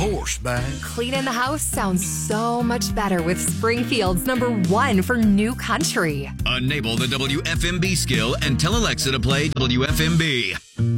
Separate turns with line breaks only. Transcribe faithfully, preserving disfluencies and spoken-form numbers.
horseback.
Cleaning the house sounds so much better with Springfield's number one for new country.
Enable the W F M B skill and tell Alexa to play W F M B.